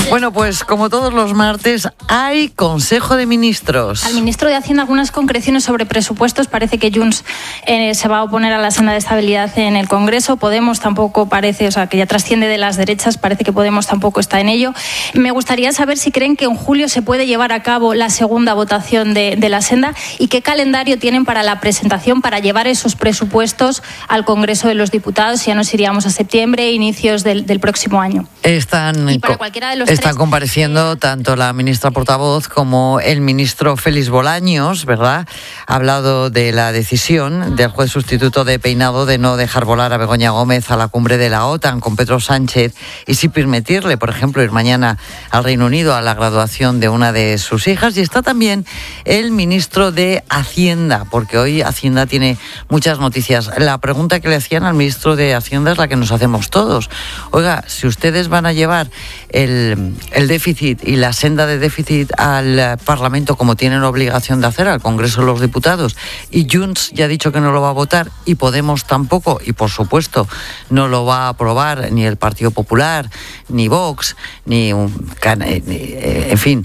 Bueno, pues como todos los martes, hay Consejo de Ministros. Al ministro de Hacienda algunas concreciones sobre presupuestos. Parece que Junts se va a oponer a la senda de estabilidad en el Congreso. Podemos tampoco parece, que ya trasciende de las derechas, parece que Podemos tampoco está en ello. Me gustaría saber si creen que en julio se puede llevar a cabo la segunda votación de la senda y qué calendario tienen para la presentación, para llevar esos presupuestos al Congreso de los Diputados. Ya nos iríamos a septiembre, inicios del próximo año. Están compareciendo tanto la ministra portavoz como el ministro Félix Bolaños, ¿verdad? Ha hablado de la decisión del juez sustituto de Peinado de no dejar volar a Begoña Gómez a la cumbre de la OTAN con Pedro Sánchez y sí permitirle, por ejemplo, ir mañana al Reino Unido a la graduación de una de sus hijas. Y está también el ministro de Hacienda, porque hoy Hacienda tiene muchas noticias. La pregunta que le hacían al ministro de Hacienda es la que nos hacemos todos. Oiga, si ustedes van a llevar el déficit y la senda de déficit al Parlamento como tienen obligación de hacer, al Congreso de los Diputados, y Junts ya ha dicho que no lo va a votar y Podemos tampoco, y por supuesto no lo va a aprobar ni el Partido Popular, ni Vox, en fin.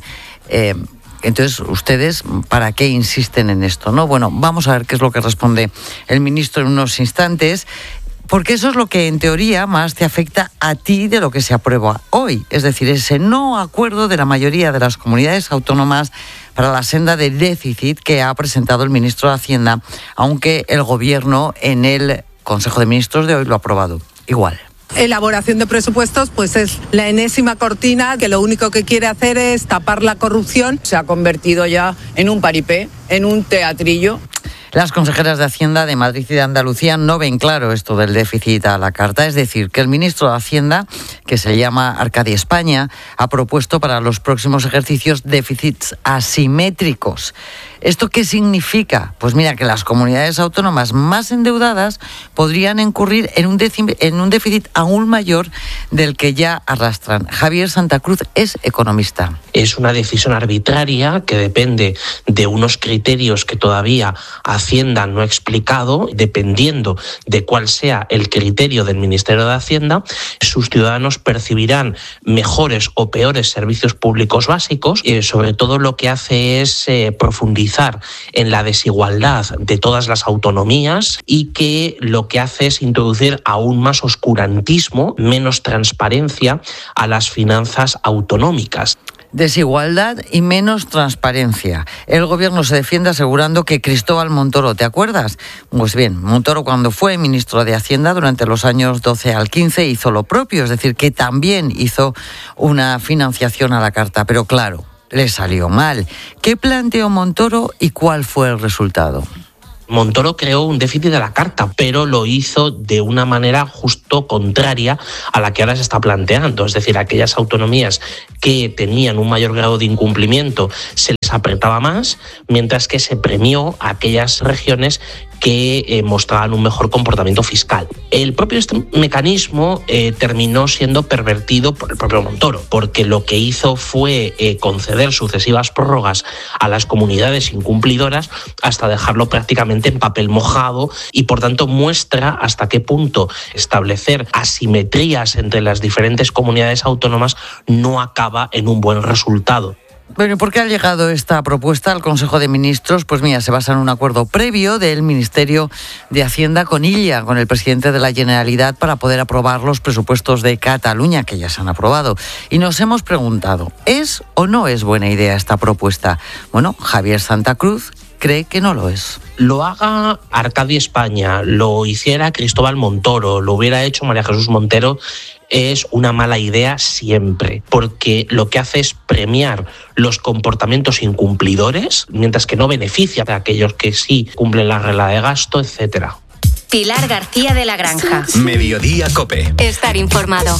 Entonces, ¿ustedes para qué insisten en esto, no? Bueno, vamos a ver qué es lo que responde el ministro en unos instantes, porque eso es lo que en teoría más te afecta a ti de lo que se aprueba hoy. Es decir, ese no acuerdo de la mayoría de las comunidades autónomas para la senda de déficit que ha presentado el ministro de Hacienda, aunque el Gobierno en el Consejo de Ministros de hoy lo ha aprobado igual. Elaboración de presupuestos, pues es la enésima cortina que lo único que quiere hacer es tapar la corrupción. Se ha convertido ya en un paripé, en un teatrillo. Las consejeras de Hacienda de Madrid y de Andalucía no ven claro esto del déficit a la carta. Es decir, que el ministro de Hacienda, que se llama Arcadi España, ha propuesto para los próximos ejercicios déficits asimétricos. ¿Esto qué significa? Pues mira, que las comunidades autónomas más endeudadas podrían incurrir en un déficit aún mayor del que ya arrastran. Javier Santa Cruz es economista. Es una decisión arbitraria que depende de unos criterios que todavía Hacienda no ha explicado. Dependiendo de cuál sea el criterio del Ministerio de Hacienda, sus ciudadanos percibirán mejores o peores servicios públicos básicos. Sobre todo lo que hace es profundizar en la desigualdad de todas las autonomías y que lo que hace es introducir aún más oscurantismo, menos transparencia a las finanzas autonómicas. Desigualdad y menos transparencia. El Gobierno se defiende asegurando que Cristóbal Montoro, ¿te acuerdas? Pues bien, Montoro cuando fue ministro de Hacienda durante los años 12 al 15 hizo lo propio, es decir, que también hizo una financiación a la carta, pero claro, le salió mal. ¿Qué planteó Montoro y cuál fue el resultado? Montoro creó un déficit de la carta, pero lo hizo de una manera justo contraria a la que ahora se está planteando. Es decir, aquellas autonomías que tenían un mayor grado de incumplimiento se les apretaba más, mientras que se premió a aquellas regiones que mostraban un mejor comportamiento fiscal. El propio mecanismo terminó siendo pervertido por el propio Montoro, porque lo que hizo fue conceder sucesivas prórrogas a las comunidades incumplidoras hasta dejarlo prácticamente en papel mojado y por tanto muestra hasta qué punto establecer asimetrías entre las diferentes comunidades autónomas no acaba en un buen resultado. Bueno, ¿y por qué ha llegado esta propuesta al Consejo de Ministros? Pues mira, se basa en un acuerdo previo del Ministerio de Hacienda con Illa, con el presidente de la Generalitat, para poder aprobar los presupuestos de Cataluña, que ya se han aprobado. Y nos hemos preguntado, ¿es o no es buena idea esta propuesta? Bueno, Javier Santa Cruz cree que no lo es. Lo haga Arcadi España, lo hiciera Cristóbal Montoro, lo hubiera hecho María Jesús Montero, es una mala idea siempre, porque lo que hace es premiar los comportamientos incumplidores, mientras que no beneficia a aquellos que sí cumplen la regla de gasto, etcétera. Pilar García de la Granja. Mediodía COPE. Estar informado.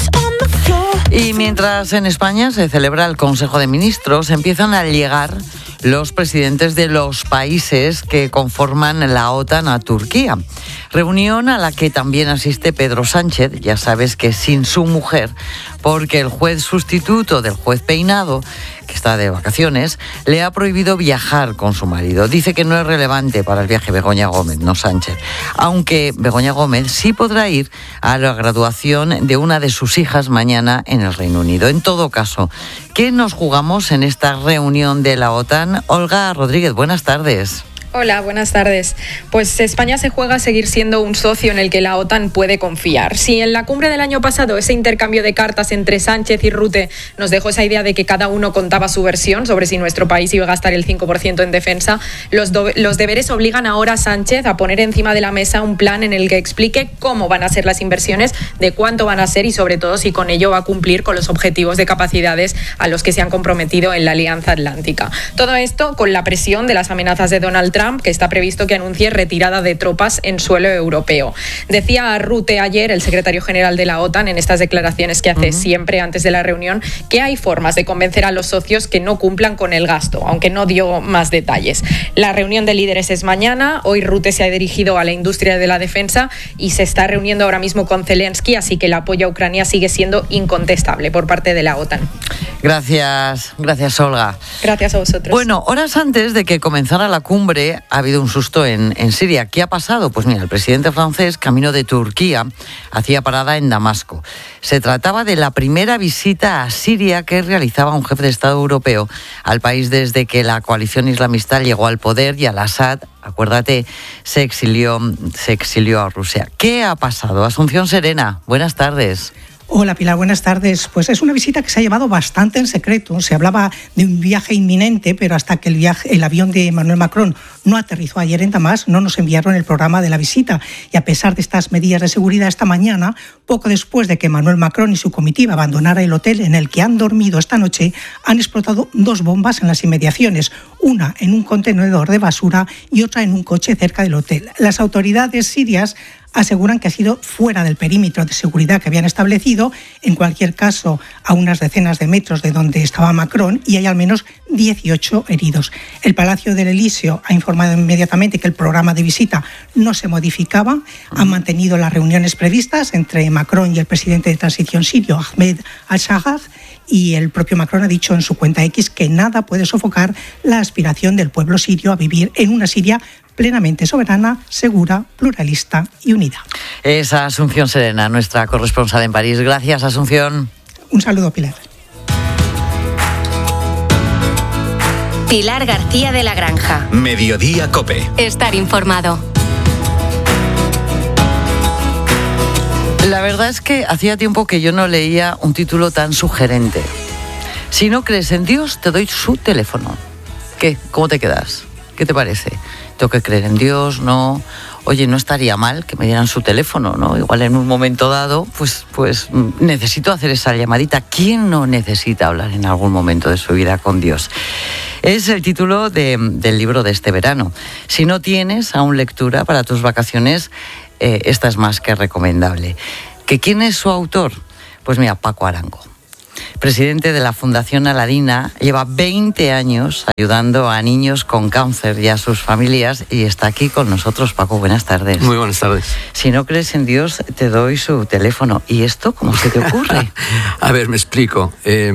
Y mientras en España se celebra el Consejo de Ministros, empiezan a llegar los presidentes de los países que conforman la OTAN a Turquía. Reunión a la que también asiste Pedro Sánchez, ya sabes que sin su mujer, porque el juez sustituto del juez Peinado, que está de vacaciones, le ha prohibido viajar con su marido. Dice que no es relevante para el viaje Begoña Gómez, no Sánchez. Aunque Begoña Gómez sí podrá ir a la graduación de una de sus hijas mañana en el Reino Unido. En todo caso, ¿qué nos jugamos en esta reunión de la OTAN? Olga Rodríguez, buenas tardes. Hola, buenas tardes. Pues España se juega a seguir siendo un socio en el que la OTAN puede confiar. Si en la cumbre del año pasado ese intercambio de cartas entre Sánchez y Rutte nos dejó esa idea de que cada uno contaba su versión sobre si nuestro país iba a gastar el 5% en defensa, los deberes obligan ahora a Sánchez a poner encima de la mesa un plan en el que explique cómo van a ser las inversiones, de cuánto van a ser y sobre todo si con ello va a cumplir con los objetivos de capacidades a los que se han comprometido en la Alianza Atlántica. Todo esto con la presión de las amenazas de Donald Trump, que está previsto que anuncie retirada de tropas en suelo europeo. Decía Rutte ayer, el secretario general de la OTAN, en estas declaraciones que hace siempre antes de la reunión, que hay formas de convencer a los socios que no cumplan con el gasto, aunque no dio más detalles. La reunión de líderes es mañana. Hoy Rutte se ha dirigido a la industria de la defensa y se está reuniendo ahora mismo con Zelensky, así que el apoyo a Ucrania sigue siendo incontestable por parte de la OTAN. Gracias, Olga. Gracias a vosotros. Bueno, horas antes de que comenzara la cumbre ha habido un susto en Siria. ¿Qué ha pasado? Pues mira, el presidente francés, camino de Turquía, hacía parada en Damasco. Se trataba de la primera visita a Siria que realizaba un jefe de Estado europeo al país desde que la coalición islamista llegó al poder y al-Assad, acuérdate, se exilió a Rusia. ¿Qué ha pasado? Asunción Serena, buenas tardes. Hola Pilar, buenas tardes. Pues es una visita que se ha llevado bastante en secreto. Se hablaba de un viaje inminente, pero hasta que el avión de Emmanuel Macron no aterrizó ayer en Damas, no nos enviaron el programa de la visita. Y a pesar de estas medidas de seguridad esta mañana, poco después de que Emmanuel Macron y su comitiva abandonara el hotel en el que han dormido esta noche, han explotado 2 bombas en las inmediaciones, una en un contenedor de basura y otra en un coche cerca del hotel. Las autoridades sirias aseguran que ha sido fuera del perímetro de seguridad que habían establecido, en cualquier caso a unas decenas de metros de donde estaba Macron, y hay al menos 18 heridos. El Palacio del Elíseo ha informado inmediatamente que el programa de visita no se modificaba. Han mantenido las reuniones previstas entre Macron y el presidente de transición sirio, Ahmed al-Shahar, y el propio Macron ha dicho en su cuenta X que nada puede sofocar la aspiración del pueblo sirio a vivir en una Siria plenamente soberana, segura, pluralista y unida. Es Asunción Serena, nuestra corresponsal en París. Gracias, Asunción. Un saludo, Pilar. Pilar García de la Granja. Mediodía COPE. Estar informado. La verdad es que hacía tiempo que yo no leía un título tan sugerente. Si no crees en Dios, te doy su teléfono. ¿Qué? ¿Cómo te quedas? ¿Qué te parece? ¿Tengo que creer en Dios? No. Oye, no estaría mal que me dieran su teléfono, ¿no? Igual en un momento dado, pues necesito hacer esa llamadita. ¿Quién no necesita hablar en algún momento de su vida con Dios? Es el título del libro de este verano. Si no tienes aún lectura para tus vacaciones, esta es más que recomendable. ¿Que quién es su autor? Pues mira, Paco Arango. Presidente de la Fundación Aladina, lleva 20 años ayudando a niños con cáncer y a sus familias y está aquí con nosotros. Paco, buenas tardes. Muy buenas tardes. Si no crees en Dios, te doy su teléfono. ¿Y esto cómo se te ocurre? A ver, me explico.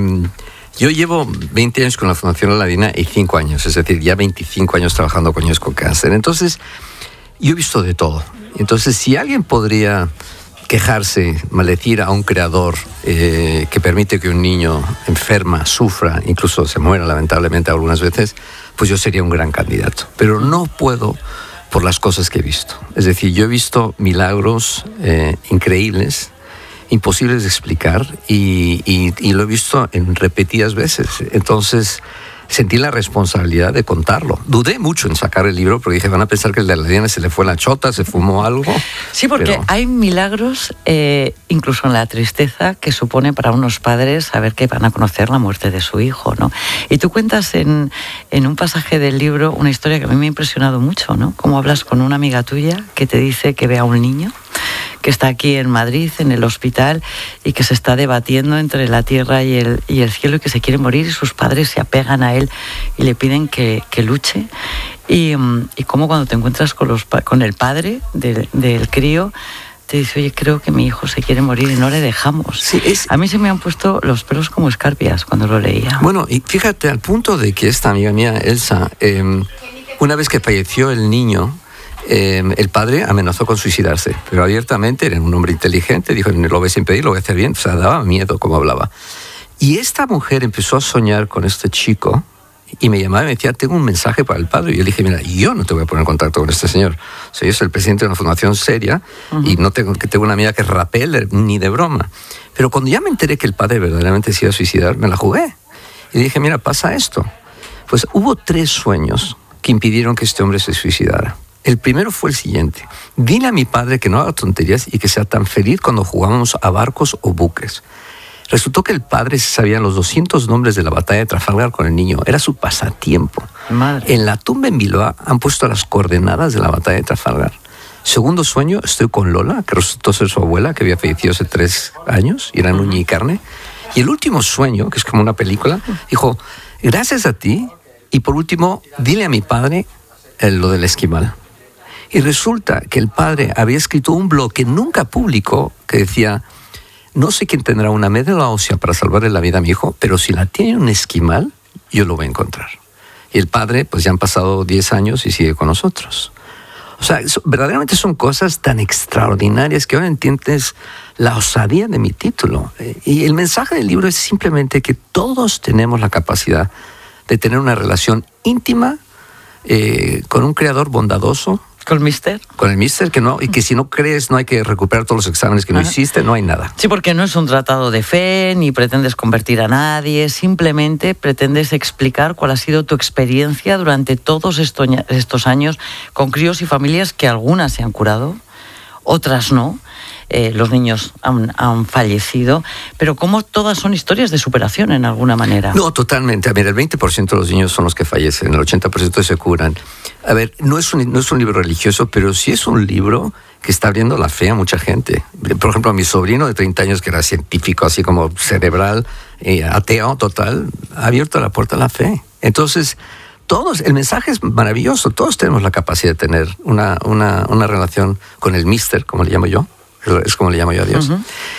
Yo llevo 20 años con la Fundación Aladina y 5 años, es decir, ya 25 años trabajando con niños con cáncer. Entonces, yo he visto de todo. Entonces, si alguien podría quejarse, maldecir a un creador que permite que un niño enferma, sufra, incluso se muera lamentablemente algunas veces, pues yo sería un gran candidato. Pero no puedo por las cosas que he visto. Es decir, yo he visto milagros increíbles, imposibles de explicar y lo he visto en repetidas veces. Entonces sentí la responsabilidad de contarlo. Dudé mucho en sacar el libro porque dije, van a pensar que el de Aladina se le fue la chota, se fumó algo. Sí, porque hay milagros, incluso en la tristeza que supone para unos padres saber que van a conocer la muerte de su hijo, ¿no? Y tú cuentas en un pasaje del libro una historia que a mí me ha impresionado mucho, ¿no? Cómo hablas con una amiga tuya que te dice que ve a un niño que está aquí en Madrid, en el hospital, y que se está debatiendo entre la tierra y el cielo y que se quiere morir, y sus padres se apegan a él y le piden que luche. Y cómo cuando te encuentras con el padre del crío, te te dice, oye, creo que mi hijo se quiere morir y no le dejamos. Sí, a mí se me han puesto los pelos como escarpias cuando lo leía. Bueno, y fíjate, al punto de que esta amiga mía, Elsa, una vez que falleció el niño, el padre amenazó con suicidarse, pero abiertamente, era un hombre inteligente, dijo, no lo voy a impedir, lo voy a hacer bien, o sea, daba miedo como hablaba. Y esta mujer empezó a soñar con este chico y me llamaba y me decía, tengo un mensaje para el padre. Y yo le dije, mira, yo no te voy a poner en contacto con este señor. O sea, yo soy el presidente de una fundación seria y no tengo una amiga que rapee ni de broma. Pero cuando ya me enteré que el padre verdaderamente se iba a suicidar, me la jugué. Y dije, mira, pasa esto. Pues hubo 3 sueños que impidieron que este hombre se suicidara. El primero fue el siguiente. Dile a mi padre que no haga tonterías y que sea tan feliz cuando jugábamos a barcos o buques. Resultó que el padre se sabía los 200 nombres de la batalla de Trafalgar con el niño. Era su pasatiempo. Madre. En la tumba en Bilbao han puesto las coordenadas de la batalla de Trafalgar. Segundo sueño, estoy con Lola, que resultó ser su abuela, que había fallecido hace 3 años, y era uña y carne. Y el último sueño, que es como una película, dijo, gracias a ti, y por último, dile a mi padre lo del esquimal. Y resulta que el padre había escrito un blog que nunca publicó, que decía, no sé quién tendrá una médula ósea para salvarle la vida a mi hijo, pero si la tiene un esquimal, yo lo voy a encontrar. Y el padre, pues ya han pasado 10 años y sigue con nosotros. O sea, verdaderamente son cosas tan extraordinarias que ahora entiendes la osadía de mi título. Y el mensaje del libro es simplemente que todos tenemos la capacidad de tener una relación íntima con un creador bondadoso. ¿Con el Mister? Con el Mister, y que si no crees no hay que recuperar todos los exámenes que no hiciste, no hay nada. Sí, porque no es un tratado de fe, ni pretendes convertir a nadie, simplemente pretendes explicar cuál ha sido tu experiencia durante todos estos años con críos y familias que algunas se han curado, otras no. Los niños han fallecido, pero como todas son historias de superación en alguna manera. No, totalmente. A ver, el 20% de los niños son los que fallecen, el 80% se curan. A ver, no es un libro religioso, pero sí es un libro que está abriendo la fe a mucha gente. Por ejemplo, a mi sobrino de 30 años, que era científico, así como cerebral, ateo total, ha abierto la puerta a la fe. Entonces, el mensaje es maravilloso. Todos tenemos la capacidad de tener una relación con el Mister, como le llamo yo. Es como le llamo yo a Dios. Uh-huh.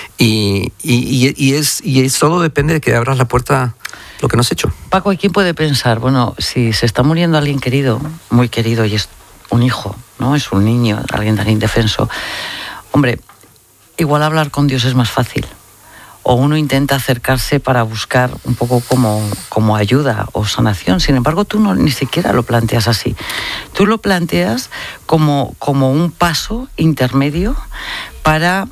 Y solo depende de que abras la puerta lo que no has hecho. Paco, ¿y quién puede pensar? Bueno, si se está muriendo alguien querido, muy querido, y es un hijo, ¿no? Es un niño, alguien tan indefenso. Hombre, igual hablar con Dios es más fácil. O uno intenta acercarse para buscar un poco como ayuda o sanación. Sin embargo, tú ni siquiera lo planteas así. Tú lo planteas como un paso intermedio para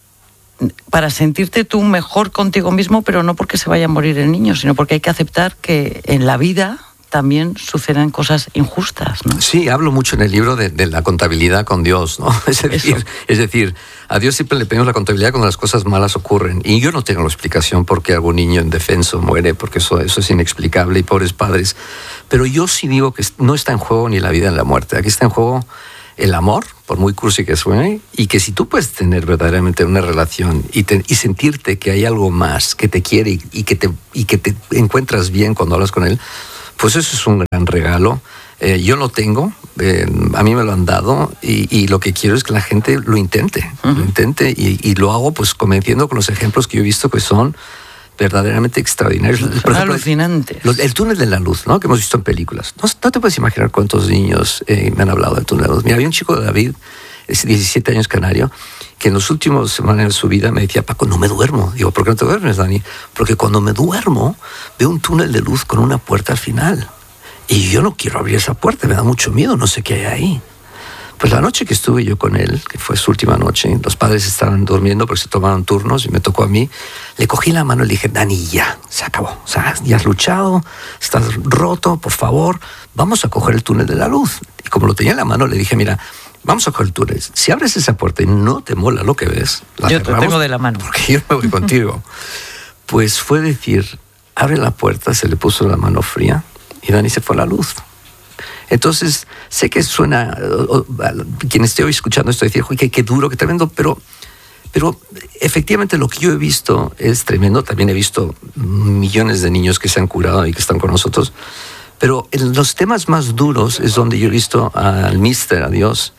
sentirte tú mejor contigo mismo, pero no porque se vaya a morir el niño, sino porque hay que aceptar que en la vida también suceden cosas injustas, ¿no? Sí, hablo mucho en el libro de la contabilidad con Dios, ¿no? Es decir, a Dios siempre le pedimos la contabilidad cuando las cosas malas ocurren. Y yo no tengo la explicación por qué algún niño indefenso muere, porque eso es inexplicable, y pobres padres. Pero yo sí digo que no está en juego ni la vida ni la muerte. Aquí está en juego el amor, por muy cursi que suene, y que si tú puedes tener verdaderamente una relación y sentirte que hay algo más que te quiere y que te encuentras bien cuando hablas con él, pues eso es un gran regalo. Yo lo tengo, a mí me lo han dado, y lo que quiero es que la gente lo intente. Uh-huh. Lo intente, y lo hago pues convenciendo con los ejemplos que yo he visto que son verdaderamente extraordinarios. Por ejemplo, alucinantes. El túnel de la luz, ¿no? Que hemos visto en películas. No te puedes imaginar cuántos niños me han hablado del túnel de la luz. Mira, había un chico de David, 17 años, canario, que en los últimos semanas de su vida me decía, Paco, no me duermo. Digo, ¿por qué no te duermes, Dani? Porque cuando me duermo veo un túnel de luz con una puerta al final. Y yo no quiero abrir esa puerta, me da mucho miedo, no sé qué hay ahí. Pues la noche que estuve yo con él, que fue su última noche, los padres estaban durmiendo porque se tomaron turnos y me tocó a mí, le cogí la mano y le dije, Dani, ya, se acabó. O sea, ya has luchado, estás roto, por favor, vamos a coger el túnel de la luz. Y como lo tenía en la mano, le dije, mira, vamos a coger el túnel. Si abres esa puerta y no te mola lo que ves, yo te tengo de la mano. Porque yo me voy contigo. Pues fue decir, abre la puerta, se le puso la mano fría y Dani se fue a la luz. Entonces, sé que suena, quien esté hoy escuchando esto, decir, qué duro, qué tremendo, pero efectivamente lo que yo he visto es tremendo. También he visto millones de niños que se han curado y que están con nosotros. Pero en los temas más duros es donde yo he visto al Mister, a Dios,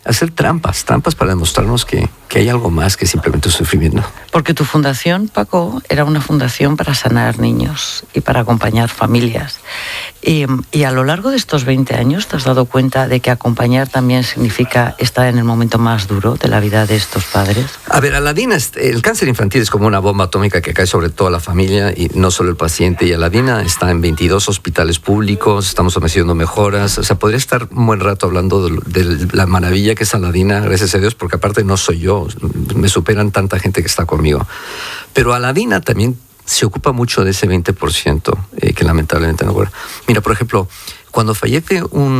hacer trampas para demostrarnos que hay algo más que simplemente sufrimiento. Porque tu fundación, Paco, era una fundación para sanar niños y para acompañar familias. Y a lo largo de estos 20 años te has dado cuenta de que acompañar también significa estar en el momento más duro de la vida de estos padres. A ver, Aladina, el cáncer infantil es como una bomba atómica que cae sobre toda la familia y no solo el paciente. Y Aladina está en 22 hospitales públicos, estamos haciendo mejoras. O sea, podría estar un buen rato hablando de la maravilla que es Aladina, gracias a Dios, porque aparte no soy yo, me superan tanta gente que está conmigo. Pero Aladina también se ocupa mucho de ese 20% que lamentablemente no ocurre. Mira, por ejemplo, cuando fallece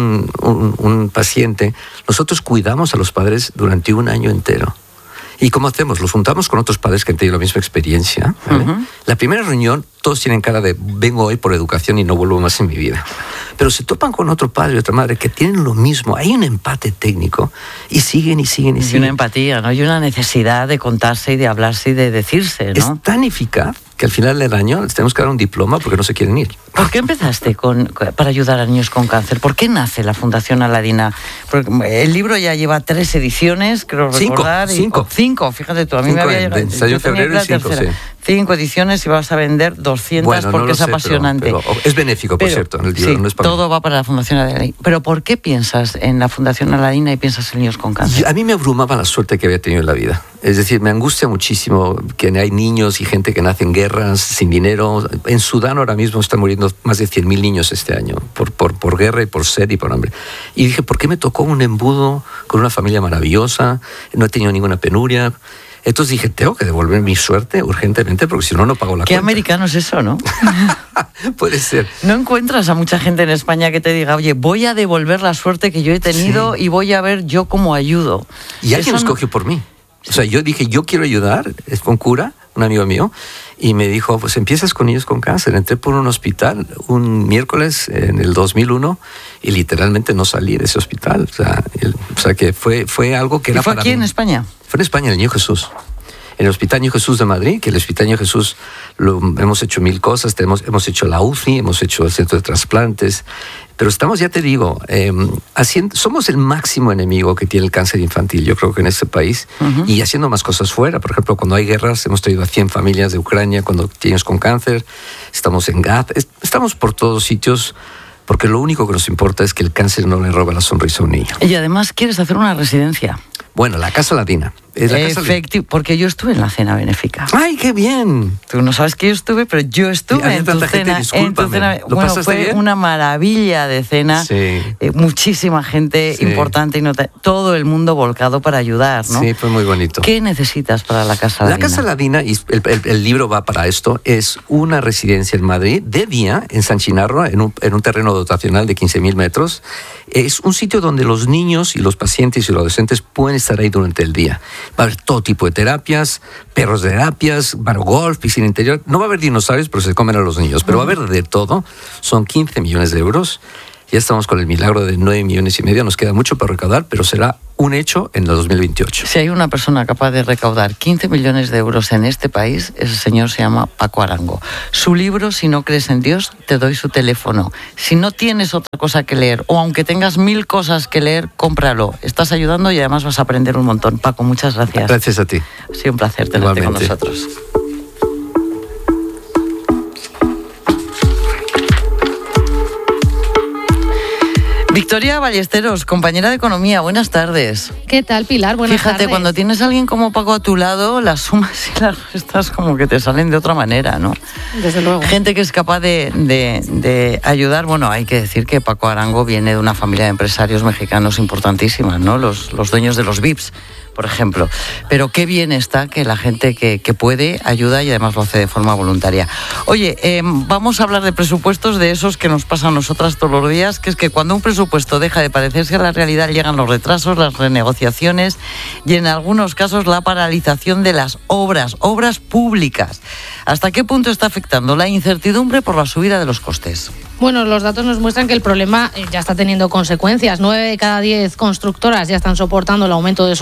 un paciente, nosotros cuidamos a los padres durante un año entero. ¿Y cómo hacemos? Los juntamos con otros padres que han tenido la misma experiencia, ¿vale? La primera reunión, todos tienen cara de vengo hoy por educación y no vuelvo más en mi vida. Pero se topan con otro padre y otra madre que tienen lo mismo. Hay un empate técnico y siguen. Y una empatía, ¿no? Y una necesidad de contarse y de hablarse y de decirse, ¿no? Es tan eficaz que al final del año les tenemos que dar un diploma porque no se quieren ir. ¿Por qué empezaste para ayudar a niños con cáncer? ¿Por qué nace la Fundación Aladina? Porque el libro ya lleva 3 ediciones, creo recordar. 5, fíjate tú. A mí me había llegado. 26 de febrero y 5, sí. 5 ediciones y vas a vender 200 porque es apasionante. Pero es benéfico, por cierto, en el libro, sí, no es para todo va para la Fundación Aladina. Pero ¿por qué piensas en la Fundación Aladina y piensas en niños con cáncer? A mí me abrumaba la suerte que había tenido en la vida. Es decir, me angustia muchísimo que hay niños y gente que nace en guerras, sin dinero. En Sudán ahora mismo están muriendo más de 100.000 niños este año por guerra y por sed y por hambre. Y dije, ¿por qué me tocó un embudo con una familia maravillosa? No he tenido ninguna penuria. Entonces dije, tengo que devolver mi suerte urgentemente porque si no, no pago la cuenta. Qué americano es eso, ¿no? Puede ser. No encuentras a mucha gente en España que te diga, oye, voy a devolver la suerte que yo he tenido y voy a ver yo cómo ayudo. Y alguien lo escogió por mí. O sea, yo dije, yo quiero ayudar, es un cura, un amigo mío, y me dijo, pues empiezas con niños con cáncer. Entré por un hospital un miércoles en el 2001 y literalmente no salí de ese hospital. O sea que fue algo que era para mí. ¿Y fue aquí en España? Fue en España, en el Niño Jesús. En el Hospital Niño Jesús de Madrid, que el Hospital Niño Jesús hemos hecho 1000 cosas, hemos hecho la UCI, hemos hecho el centro de trasplantes, pero estamos, ya te digo, somos el máximo enemigo que tiene el cáncer infantil, yo creo que en este país, y haciendo más cosas fuera. Por ejemplo, cuando hay guerras, hemos traído a 100 familias de Ucrania cuando tienes con cáncer, estamos en Gaza, estamos por todos sitios, porque lo único que nos importa es que el cáncer no le robe la sonrisa a un niño. Y además quieres hacer una residencia. Bueno, la Casa Aladina. Efectivo, porque yo estuve en la cena benéfica. ¡Ay, qué bien! Tú no sabes que yo estuve, pero yo estuve en tu cena. Bueno, fue bien? Una maravilla de cena. Sí. Muchísima gente importante y todo el mundo volcado para ayudar, ¿no? Sí, fue muy bonito. ¿Qué necesitas para la Casa Aladina? La Casa Aladina, y el libro va para esto, es una residencia en Madrid, de día, en San Chinarro, en un terreno dotacional de 15.000 metros. Es un sitio donde los niños y los pacientes y los adolescentes pueden estar ahí durante el día. Va a haber todo tipo de terapias, perros de terapias, golf, piscina interior. No va a haber dinosaurios, pero se comen a los niños. Pero va a haber de todo. Son 15 millones de euros. Ya estamos con el milagro de 9,5 millones. Nos queda mucho para recaudar, pero será un hecho en el 2028. Si hay una persona capaz de recaudar 15 millones de euros en este país, ese señor se llama Paco Arango. Su libro, Si no crees en Dios, te doy su teléfono. Si no tienes otra cosa que leer, o aunque tengas 1000 cosas que leer, cómpralo. Estás ayudando y además vas a aprender un montón. Paco, muchas gracias. Gracias a ti. Ha sido un placer tenerte con nosotros. Victoria Ballesteros, compañera de Economía, buenas tardes. ¿Qué tal, Pilar? Buenas tardes. Fíjate, cuando tienes a alguien como Paco a tu lado, las sumas y las restas como que te salen de otra manera, ¿no? Desde luego. Gente que es capaz de ayudar. Bueno, hay que decir que Paco Arango viene de una familia de empresarios mexicanos importantísima, ¿no? Los dueños de los VIPs, por ejemplo. Pero qué bien está que la gente que puede ayuda y además lo hace de forma voluntaria. Oye, vamos a hablar de presupuestos, de esos que nos pasan a nosotras todos los días, que es que cuando un presupuesto deja de parecerse a la realidad llegan los retrasos, las renegociaciones y en algunos casos la paralización de las obras públicas. ¿Hasta qué punto está afectando la incertidumbre por la subida de los costes? Bueno, los datos nos muestran que el problema ya está teniendo consecuencias. 9 de cada 10 constructoras ya están soportando el aumento de esos costes.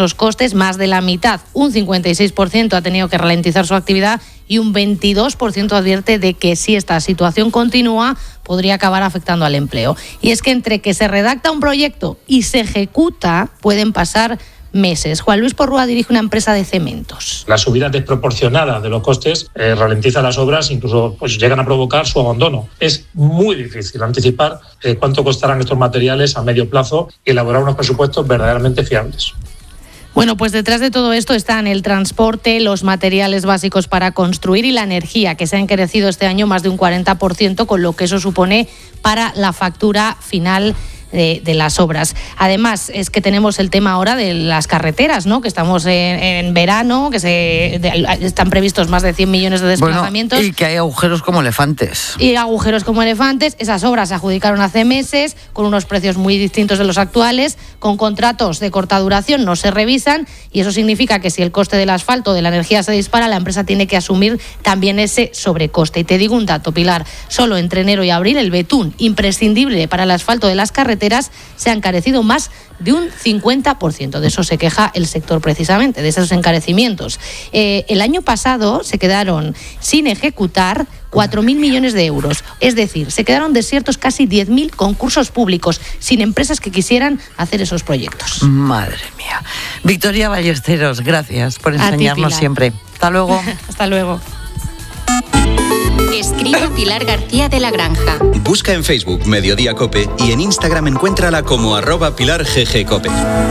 costes, más de la mitad, un 56%, ha tenido que ralentizar su actividad y un 22% advierte de que si esta situación continúa podría acabar afectando al empleo. Y es que entre que se redacta un proyecto y se ejecuta pueden pasar meses. Juan Luis Porrúa dirige una empresa de cementos. La subida desproporcionada de los costes ralentiza las obras, incluso pues llegan a provocar su abandono. Es muy difícil anticipar cuánto costarán estos materiales a medio plazo y elaborar unos presupuestos verdaderamente fiables. Bueno, pues detrás de todo esto están el transporte, los materiales básicos para construir y la energía, que se ha encarecido este año más de un 40%, con lo que eso supone para la factura final de las obras. Además, es que tenemos el tema ahora de las carreteras, ¿no? Que estamos en verano, que están previstos más de 100 millones de desplazamientos. Bueno, y que hay agujeros como elefantes. Esas obras se adjudicaron hace meses, con unos precios muy distintos de los actuales, con contratos de corta duración, no se revisan, y eso significa que si el coste del asfalto o de la energía se dispara, la empresa tiene que asumir también ese sobrecoste. Y te digo un dato, Pilar, solo entre enero y abril el betún, imprescindible para el asfalto de las carreteras, se ha encarecido más de un 50%. De eso se queja el sector precisamente, de esos encarecimientos. El año pasado se quedaron sin ejecutar 4.000 millones de euros. Es decir, se quedaron desiertos casi 10.000 concursos públicos, sin empresas que quisieran hacer esos proyectos. Madre mía. Victoria Ballesteros, gracias por enseñarnos siempre. Hasta luego. Hasta luego. Escribe Pilar García de la Granja. Busca en Facebook Mediodía Cope y en Instagram encuéntrala como @PilarGGCope.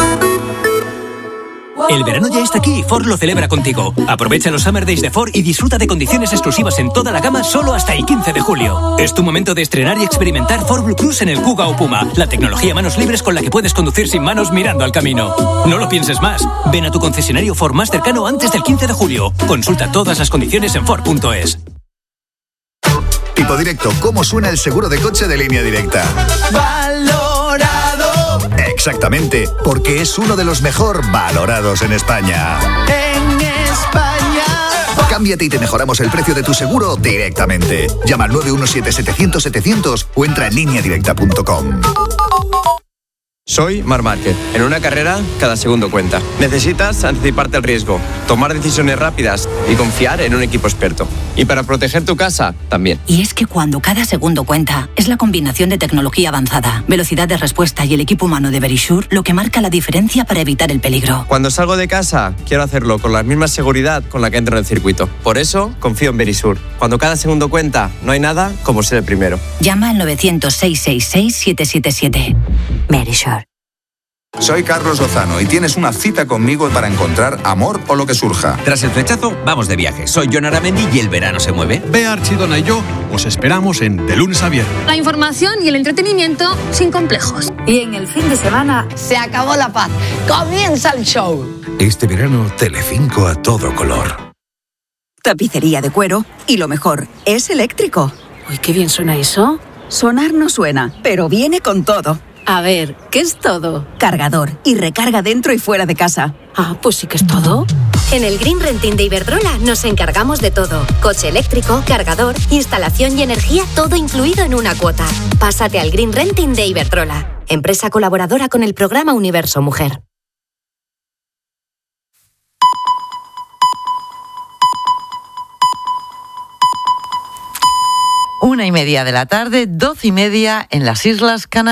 El verano ya está aquí y Ford lo celebra contigo. Aprovecha los Summer Days de Ford y disfruta de condiciones exclusivas en toda la gama solo hasta el 15 de julio. Es tu momento de estrenar y experimentar Ford Blue Cruise en el Kuga o Puma, la tecnología manos libres con la que puedes conducir sin manos mirando al camino. No lo pienses más. Ven a tu concesionario Ford más cercano antes del 15 de julio. Consulta todas las condiciones en Ford.es. Tipo Directo, ¿cómo suena el seguro de coche de Línea Directa? Valorado. Exactamente, porque es uno de los mejor valorados en España. En España. Cámbiate y te mejoramos el precio de tu seguro directamente. Llama al 917-700-700 o entra en lineadirecta.com. Soy Marc Márquez. En una carrera, cada segundo cuenta. Necesitas anticiparte al riesgo, tomar decisiones rápidas y confiar en un equipo experto. Y para proteger tu casa, también. Y es que cuando cada segundo cuenta, es la combinación de tecnología avanzada, velocidad de respuesta y el equipo humano de Verisure lo que marca la diferencia para evitar el peligro. Cuando salgo de casa, quiero hacerlo con la misma seguridad con la que entro en el circuito. Por eso, confío en Verisure. Cuando cada segundo cuenta, no hay nada como ser el primero. Llama al 900-666-777. Verisure. Soy Carlos Lozano y tienes una cita conmigo para encontrar amor o lo que surja. Tras el flechazo, vamos de viaje. Soy Jon Aramendi y el verano se mueve. Bea Archidona y yo os esperamos en De Lunes a Viernes. La información y el entretenimiento sin complejos. Y en el fin de semana se acabó la paz. Comienza el show. Este verano, Telecinco a todo color. Tapicería de cuero y lo mejor, es eléctrico. Uy, qué bien suena eso. Sonar no suena, pero viene con todo. A ver, ¿qué es todo? Cargador y recarga dentro y fuera de casa. Ah, pues sí que es todo. En el Green Renting de Iberdrola nos encargamos de todo. Coche eléctrico, cargador, instalación y energía, todo incluido en una cuota. Pásate al Green Renting de Iberdrola, empresa colaboradora con el programa Universo Mujer. Una y media de la tarde, 12:30 en las Islas Canarias.